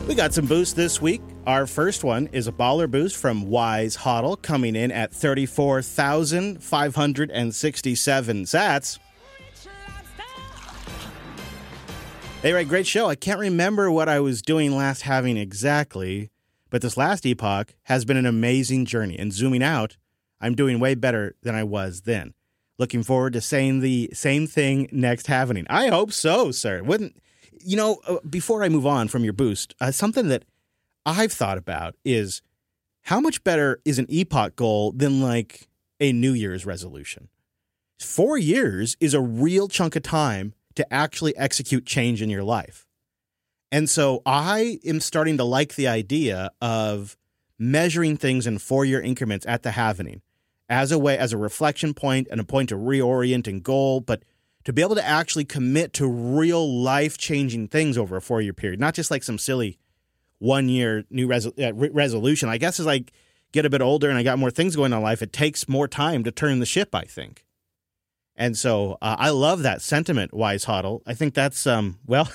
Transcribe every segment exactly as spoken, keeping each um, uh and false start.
We got some boosts this week. Our first one is a baller boost from Wise Hodl, coming in at thirty-four thousand five hundred sixty-seven sats. Hey, right, great show. I can't remember what I was doing last having exactly, but this last epoch has been an amazing journey. And zooming out, I'm doing way better than I was then. Looking forward to saying the same thing next happening. I hope so, sir. Wouldn't you know? Uh, before I move on from your boost, uh, something that I've thought about is how much better is an epoch goal than like a New Year's resolution? Four years is a real chunk of time to actually execute change in your life. And so I am starting to like the idea of measuring things in four-year increments at the halvening as a way, as a reflection point and a point to reorient and goal, but to be able to actually commit to real life-changing things over a four-year period, not just like some silly one-year new resol- uh, re- resolution. I guess as I get a bit older and I got more things going on in life, it takes more time to turn the ship, I think. And so uh, I love that sentiment, Wise Hodl. I think that's, um, well,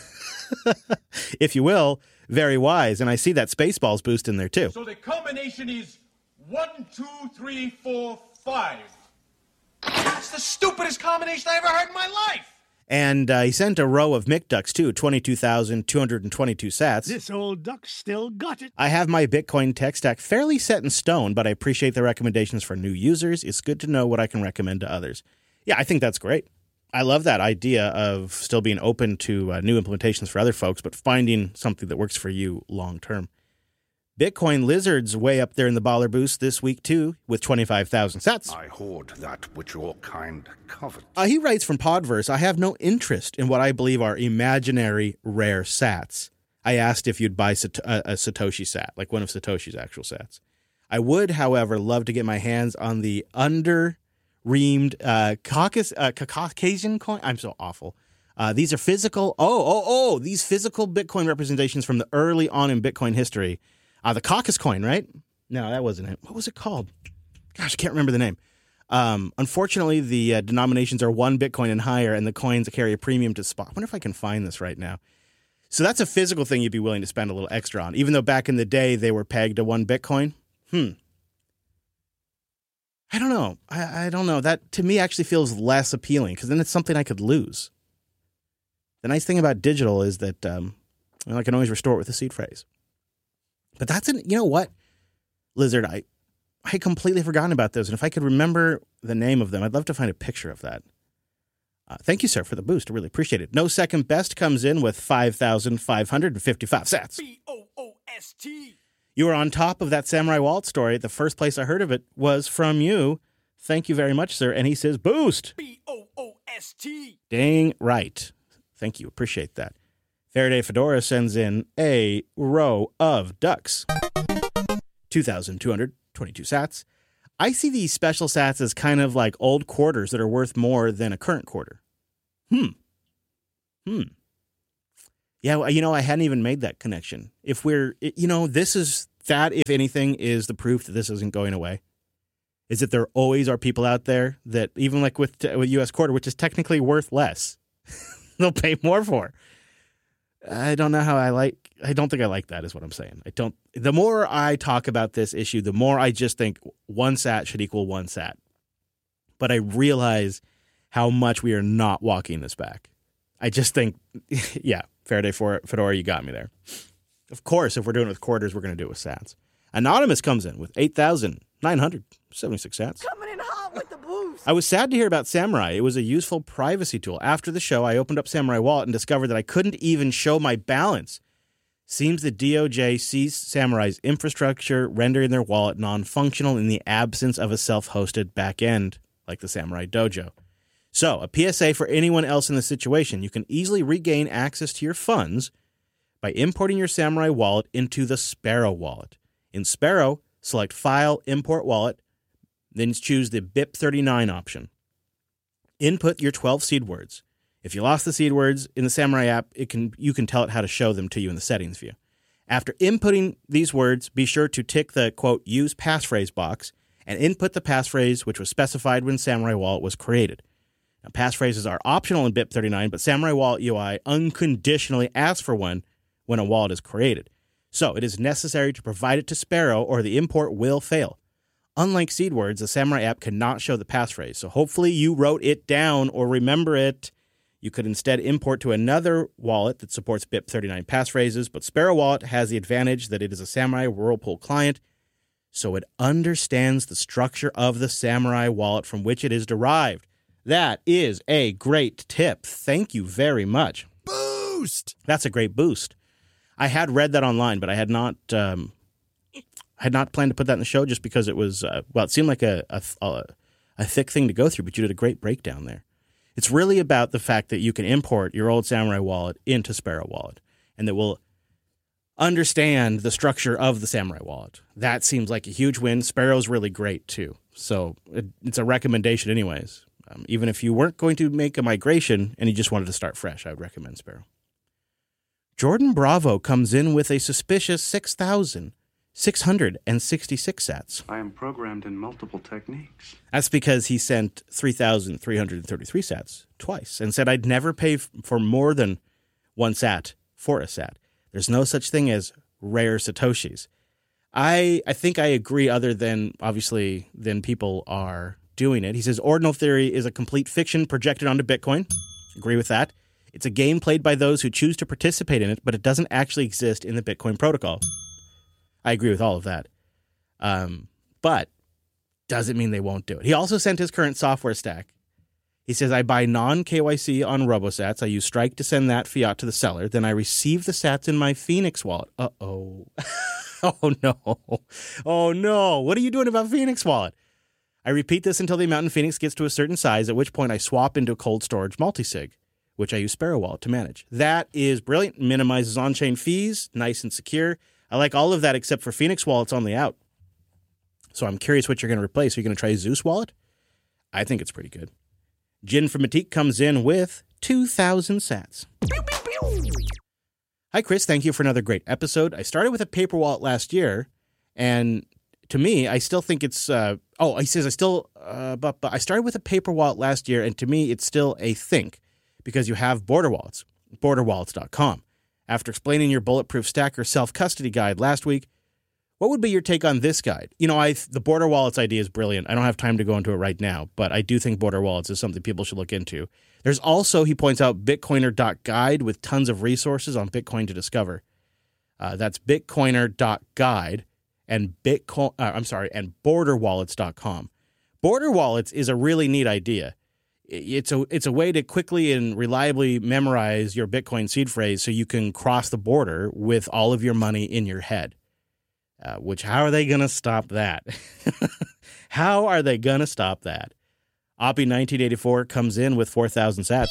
if you will, very wise. And I see that Spaceballs boost in there, too. So the combination is one, two, three, four, five. That's the stupidest combination I ever heard in my life. And uh, he sent a row of Mick Ducks, too, twenty-two thousand two hundred twenty-two sats. This old duck still got it. I have my Bitcoin tech stack fairly set in stone, but I appreciate the recommendations for new users. It's good to know what I can recommend to others. Yeah, I think that's great. I love that idea of still being open to uh, new implementations for other folks, but finding something that works for you long term. Bitcoin Lizard's way up there in the baller boost this week, too, with twenty-five thousand sats. I hoard that which your kind covet. Uh, he writes from Podverse, I have no interest in what I believe are imaginary rare sats. I asked if you'd buy Sat- a, a Satoshi sat, like one of Satoshi's actual sats. I would, however, love to get my hands on the under... reamed uh, Caucus, uh, Caucasian coin. I'm so awful. Uh, these are physical. Oh, oh, oh, these physical Bitcoin representations from the early on in Bitcoin history. Uh, the Caucus coin, right? No, that wasn't it. What was it called? Gosh, I can't remember the name. Um, unfortunately, the uh, denominations are one Bitcoin and higher, and the coins carry a premium to spot. I wonder if I can find this right now. So that's a physical thing you'd be willing to spend a little extra on, even though back in the day they were pegged to one Bitcoin. Hmm. I don't know. I, I don't know. That, to me, actually feels less appealing because then it's something I could lose. The nice thing about digital is that um, well, I can always restore it with a seed phrase. But that's, an, you know what, Lizard, I, I had completely forgotten about those. And if I could remember the name of them, I'd love to find a picture of that. Uh, thank you, sir, for the boost. I really appreciate it. No Second Best comes in with five thousand five hundred fifty-five sats. B O O S T. You were on top of that Samurai Wallet story. The first place I heard of it was from you. Thank you very much, sir. And he says, boost. B O O S T. Dang right. Thank you. Appreciate that. Faraday Fedora sends in a row of ducks. two thousand two hundred twenty-two sats. I see these special sats as kind of like old quarters that are worth more than a current quarter. Hmm. Hmm. Yeah, you know, I hadn't even made that connection. If we're, you know, this is, that, if anything, is the proof that this isn't going away. Is that there always are people out there that, even like with, with U S quarter, which is technically worth less, they'll pay more for. I don't know how I like, I don't think I like that is what I'm saying. I don't, the more I talk about this issue, the more I just think one sat should equal one sat. But I realize how much we are not walking this back. I just think, yeah, Faraday Fedora, you got me there. Of course, if we're doing it with quarters, we're going to do it with sats. Anonymous comes in with eight thousand nine hundred seventy-six sats. Coming in hot with the boost. I was sad to hear about Samurai. It was a useful privacy tool. After the show, I opened up Samurai Wallet and discovered that I couldn't even show my balance. Seems the D O J sees Samurai's infrastructure, rendering their wallet non-functional in the absence of a self-hosted backend like the Samurai Dojo. So, a P S A for anyone else in the situation. You can easily regain access to your funds by importing your Samurai wallet into the Sparrow wallet. In Sparrow, select File, Import Wallet, then choose the B I P thirty-nine option. Input your twelve seed words. If you lost the seed words in the Samurai app, it can you can tell it how to show them to you in the settings view. After inputting these words, be sure to tick the, quote, use passphrase box and input the passphrase which was specified when Samurai Wallet was created. Now, passphrases are optional in B I P thirty-nine, but Samurai Wallet U I unconditionally asks for one when a wallet is created. So it is necessary to provide it to Sparrow or the import will fail. Unlike Seedwords, the Samurai app cannot show the passphrase, so hopefully you wrote it down or remember it. You could instead import to another wallet that supports B I P thirty-nine passphrases, but Sparrow Wallet has the advantage that it is a Samurai Whirlpool client, so it understands the structure of the Samurai wallet from which it is derived. That is a great tip. Thank you very much. Boost! That's a great boost. I had read that online, but I had not um, had not planned to put that in the show just because it was, uh, well, it seemed like a, a, a, a thick thing to go through, but you did a great breakdown there. It's really about the fact that you can import your old Samurai wallet into Sparrow Wallet, and that will understand the structure of the Samurai wallet. That seems like a huge win. Sparrow's really great, too. So it, it's a recommendation anyways. Um, even if you weren't going to make a migration and you just wanted to start fresh, I would recommend Sparrow. Jordan Bravo comes in with a suspicious six thousand six hundred sixty-six sats. I am programmed in multiple techniques. That's because he sent three thousand three hundred thirty-three sats twice and said, I'd never pay f- for more than one sat for a sat. There's no such thing as rare Satoshis. I I think I agree, other than, obviously, then people are doing it. He says, Ordinal Theory is a complete fiction projected onto Bitcoin. Agree with that. It's a game played by those who choose to participate in it, but it doesn't actually exist in the Bitcoin protocol. I agree with all of that. Um, but doesn't mean they won't do it. He also sent his current software stack. He says, I buy non-K Y C on RoboSats. I use Strike to send that fiat to the seller. Then I receive the sats in my Phoenix wallet. Uh-oh. Oh, no. Oh, no. What are you doing about Phoenix wallet? I repeat this until the amount in Phoenix gets to a certain size, at which point I swap into a cold storage multisig, which I use Sparrow Wallet to manage. That is brilliant. Minimizes on-chain fees. Nice and secure. I like all of that except for Phoenix Wallet's on the out. So I'm curious what you're going to replace. Are you going to try Zeus Wallet? I think it's pretty good. Jin from Matique comes in with two thousand sats. Hi, Chris. Thank you for another great episode. I started with a paper wallet last year, and to me, I still think it's... Uh, oh, he says I still... Uh, but, but I started with a paper wallet last year, and to me, it's still a think, because you have Border Wallets, border wallets dot com. After explaining your Bulletproof Stacker self-custody guide last week, what would be your take on this guide? You know, I the Border Wallets idea is brilliant. I don't have time to go into it right now, but I do think Border Wallets is something people should look into. There's also, he points out, bitcoiner dot guide with tons of resources on Bitcoin to discover. Uh, that's bitcoiner dot guide and Bitcoin. Uh, I'm sorry, and border wallets dot com. Border Wallets is a really neat idea. It's a it's a way to quickly and reliably memorize your Bitcoin seed phrase so you can cross the border with all of your money in your head. Uh, which, how are they going to stop that? How are they going to stop that? Oppie nineteen eighty-four comes in with four thousand sats.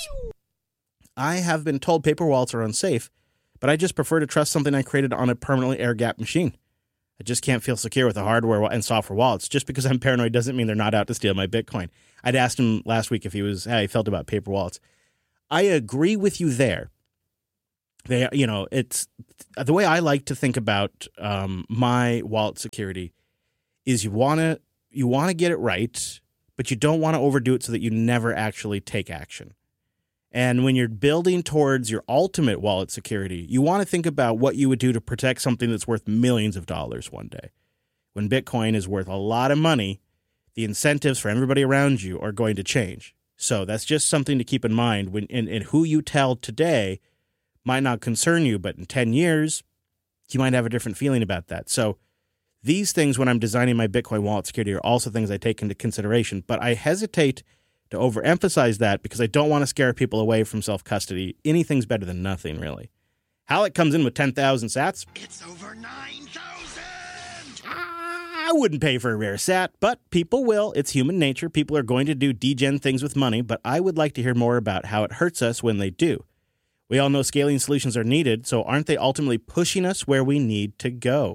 I have been told paper wallets are unsafe, but I just prefer to trust something I created on a permanently air-gapped machine. I just can't feel secure with the hardware and software wallets. Just because I'm paranoid doesn't mean they're not out to steal my Bitcoin. I'd asked him last week if he was how he felt about paper wallets. I agree with you there. They, you know, it's the way I like to think about um, my wallet security is you want to you want to get it right, but you don't want to overdo it so that you never actually take action. And when you're building towards your ultimate wallet security, you want to think about what you would do to protect something that's worth millions of dollars one day. When Bitcoin is worth a lot of money, the incentives for everybody around you are going to change. So that's just something to keep in mind. When and, and who you tell today might not concern you, but in ten years, you might have a different feeling about that. So these things, when I'm designing my Bitcoin wallet security, are also things I take into consideration. But I hesitate to overemphasize that because I don't want to scare people away from self-custody. Anything's better than nothing, really. Halleck comes in with ten thousand sats. It's over nine thousand! I wouldn't pay for a rare sat, but people will. It's human nature. People are going to do degen things with money, but I would like to hear more about how it hurts us when they do. We all know scaling solutions are needed, so aren't they ultimately pushing us where we need to go?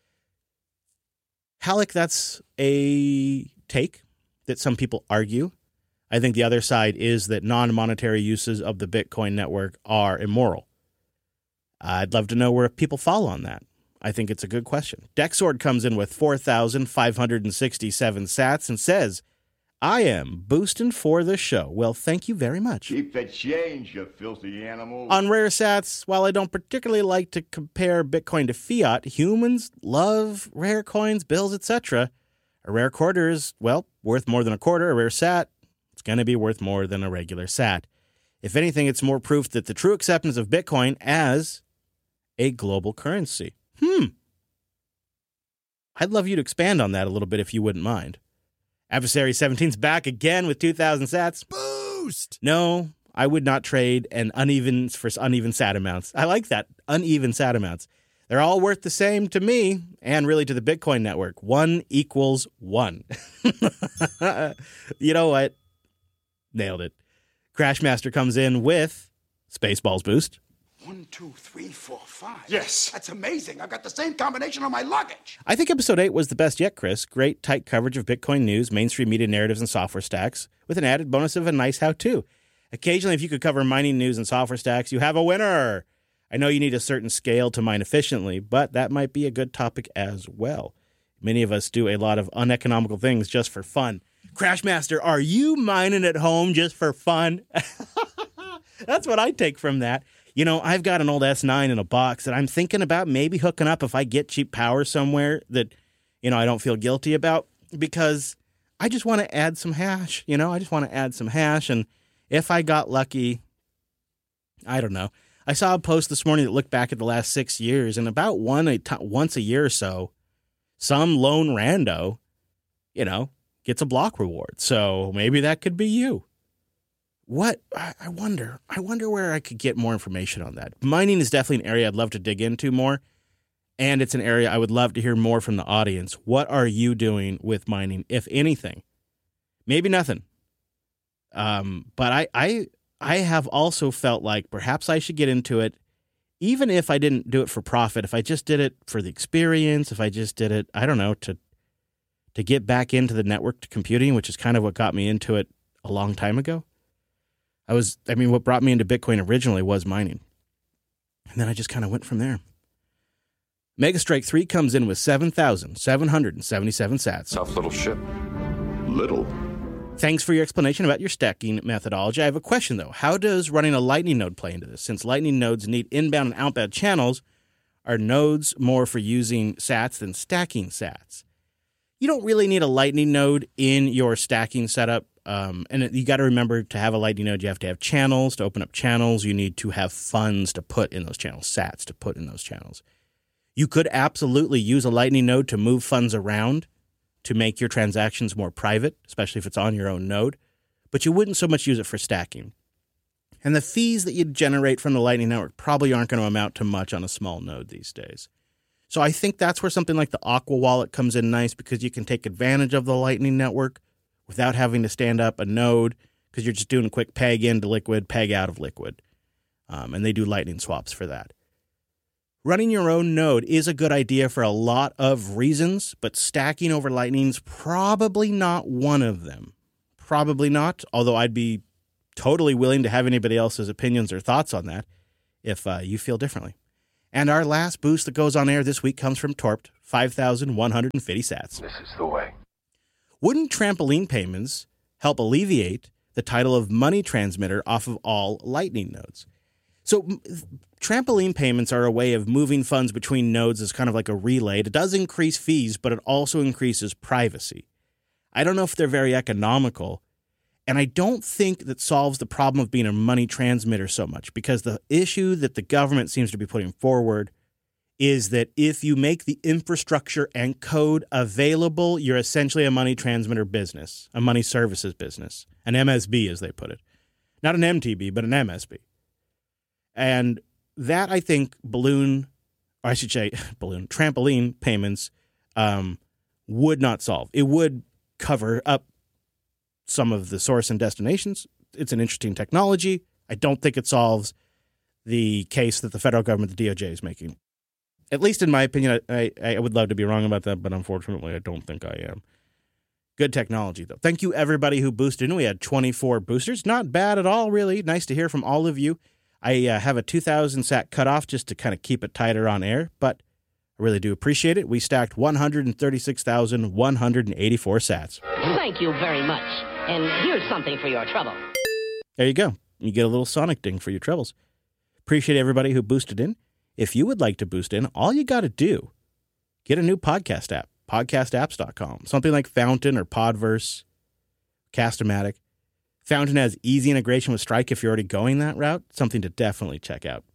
Halleck, that's a take that some people argue. I think the other side is that non-monetary uses of the Bitcoin network are immoral. I'd love to know where people fall on that. I think it's a good question. Dexord comes in with four thousand five hundred sixty-seven sats and says, I am boosting for the show. Well, thank you very much. Keep the change, you filthy animal. On Rare Sats, while I don't particularly like to compare Bitcoin to fiat, humans love rare coins, bills, et cetera. A rare quarter is, well, worth more than a quarter. A rare sat, it's going to be worth more than a regular sat. If anything, it's more proof that the true acceptance of Bitcoin as a global currency. Hmm. I'd love you to expand on that a little bit if you wouldn't mind. Adversary seventeen's back again with two thousand sats. Boost! No, I would not trade an uneven for uneven sat amounts. I like that. Uneven sat amounts. They're all worth the same to me and really to the Bitcoin network. One equals one. You know what? Nailed it. Crashmaster comes in with Spaceballs Boost. One, two, three, four, five. Yes. That's amazing. I've got the same combination on my luggage. I think episode eight was the best yet, Chris. Great, tight coverage of Bitcoin news, mainstream media narratives, and software stacks, with an added bonus of a nice how-to. Occasionally, if you could cover mining news and software stacks, you have a winner. I know you need a certain scale to mine efficiently, but that might be a good topic as well. Many of us do a lot of uneconomical things just for fun. Crashmaster, are you mining at home just for fun? That's what I take from that. You know, I've got an old S nine in a box that I'm thinking about maybe hooking up if I get cheap power somewhere that, you know, I don't feel guilty about, because I just want to add some hash. You know, I just want to add some hash. And if I got lucky, I don't know. I saw a post this morning that looked back at the last six years, and about one a t- once a year or so, some lone rando, you know, gets a block reward. So maybe that could be you. What? I wonder. I wonder where I could get more information on that. Mining is definitely an area I'd love to dig into more, and it's an area I would love to hear more from the audience. What are you doing with mining, if anything? Maybe nothing. Um, but I, I, I have also felt like perhaps I should get into it, even if I didn't do it for profit. If I just did it for the experience, if I just did it, I don't know, to to get back into the networked computing, which is kind of what got me into it a long time ago. I was, I mean, what brought me into Bitcoin originally was mining. And then I just kind of went from there. Megastrike three comes in with seven thousand seven hundred seventy-seven sats. Tough little ship. Little. Thanks for your explanation about your stacking methodology. I have a question, though. How does running a Lightning node play into this? Since Lightning nodes need inbound and outbound channels, are nodes more for using sats than stacking sats? You don't really need a Lightning node in your stacking setup. Um, and you got to remember, to have a Lightning node, you have to have channels. To open up channels, you need to have funds to put in those channels, sats to put in those channels. You could absolutely use a Lightning node to move funds around to make your transactions more private, especially if it's on your own node, but you wouldn't so much use it for stacking. And the fees that you'd generate from the Lightning Network probably aren't going to amount to much on a small node these days. So I think that's where something like the Aqua Wallet comes in nice, because you can take advantage of the Lightning Network without having to stand up a node, because you're just doing a quick peg into Liquid, peg out of Liquid. Um, and they do Lightning swaps for that. Running your own node is a good idea for a lot of reasons, but stacking over Lightning's probably not one of them. Probably not, although I'd be totally willing to have anybody else's opinions or thoughts on that if uh, you feel differently. And our last boost that goes on air this week comes from Torped, five thousand one hundred fifty sats. This is the way. Wouldn't trampoline payments help alleviate the title of money transmitter off of all Lightning nodes? So trampoline payments are a way of moving funds between nodes as kind of like a relay. It does increase fees, but it also increases privacy. I don't know if they're very economical, and I don't think that solves the problem of being a money transmitter so much, because the issue that the government seems to be putting forward is that if you make the infrastructure and code available, you're essentially a money transmitter business, a money services business, an M S B as they put it. Not an M T B, but an M S B. And that, I think, balloon, or I should say balloon, trampoline payments um, would not solve. It would cover up some of the source and destinations. It's an interesting technology. I don't think it solves the case that the federal government, the D O J, is making. At least in my opinion. I, I, I would love to be wrong about that, but unfortunately I don't think I am. Good technology, though. Thank you, everybody who boosted in. We had twenty-four boosters. Not bad at all, really. Nice to hear from all of you. I uh, have a two thousand sat cutoff just to kind of keep it tighter on air, but I really do appreciate it. We stacked one hundred thirty-six thousand one hundred eighty-four sats. Thank you very much. And here's something for your trouble. There you go. You get a little Sonic ding for your troubles. Appreciate everybody who boosted in. If you would like to boost in, all you got to do, get a new podcast app, podcast apps dot com. Something like Fountain or Podverse, Cast-O-Matic. Fountain has easy integration with Strike if you're already going that route. Something to definitely check out.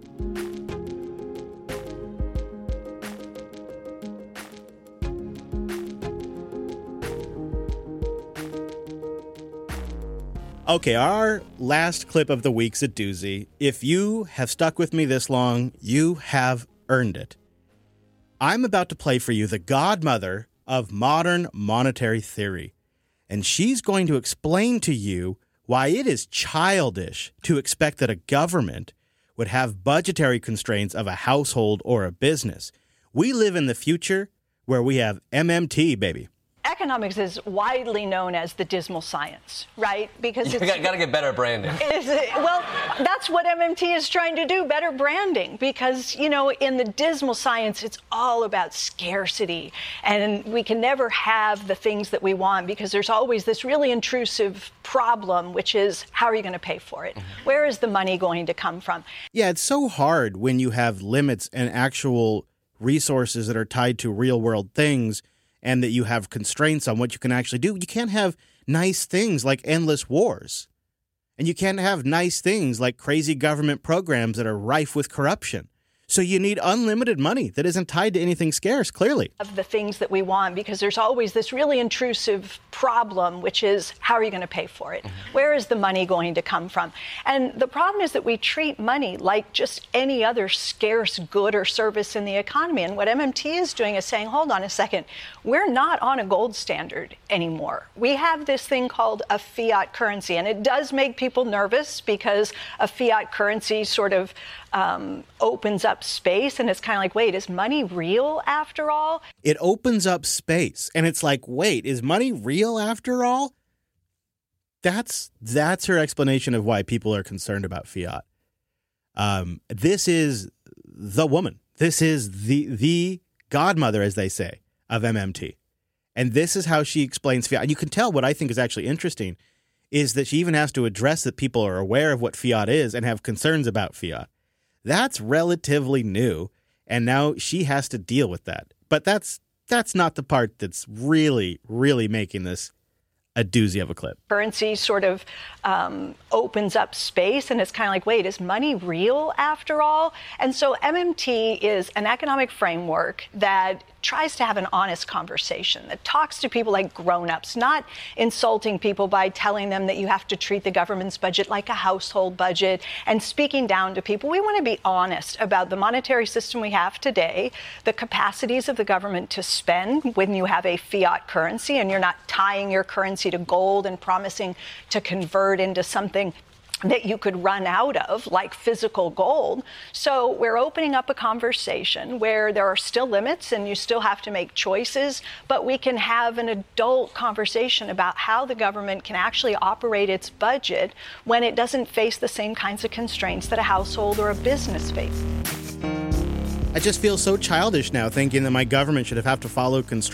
Okay, our last clip of the week's a doozy. If you have stuck with me this long, you have earned it. I'm about to play for you the godmother of modern monetary theory, and she's going to explain to you why it is childish to expect that a government would have budgetary constraints of a household or a business. We live in the future where we have M M T, baby. Economics is widely known as the dismal science, right? Because you it's got to get better branding. It's, well, that's what M M T is trying to do, better branding. Because, you know, in the dismal science, it's all about scarcity. And we can never have the things that we want because there's always this really intrusive problem, which is how are you going to pay for it? Mm-hmm. Where is the money going to come from? Yeah, it's so hard when you have limits and actual resources that are tied to real world things, and that you have constraints on what you can actually do. You can't have nice things like endless wars. And you can't have nice things like crazy government programs that are rife with corruption. So you need unlimited money that isn't tied to anything scarce, clearly. Of the things that we want, because there's always this really intrusive problem, which is how are you going to pay for it? Mm-hmm. Where is the money going to come from? And the problem is that we treat money like just any other scarce good or service in the economy. And what M M T is doing is saying, hold on a second, we're not on a gold standard anymore. We have this thing called a fiat currency, and it does make people nervous because a fiat currency sort of um, opens up space, and it's kind of like, wait, is money real after all? It opens up space, and it's like, wait, is money real after all? That's that's her explanation of why people are concerned about fiat. Um, this is the woman. This is the the godmother, as they say, of M M T. And this is how she explains fiat. And you can tell what I think is actually interesting is that she even has to address that people are aware of what fiat is and have concerns about fiat. That's relatively new, and now she has to deal with that. But that's that's not the part that's really, really making this a doozy of a clip. Currency sort of um, opens up space, and it's kind of like, wait, is money real after all? And so M M T is an economic framework that tries to have an honest conversation, that talks to people like grown-ups, not insulting people by telling them that you have to treat the government's budget like a household budget and speaking down to people. We want to be honest about the monetary system we have today, the capacities of the government to spend when you have a fiat currency and you're not tying your currency to gold and promising to convert into something that you could run out of, like physical gold. So we're opening up a conversation where there are still limits and you still have to make choices, but we can have an adult conversation about how the government can actually operate its budget when it doesn't face the same kinds of constraints that a household or a business faces. I just feel so childish now thinking that my government should have to follow constraints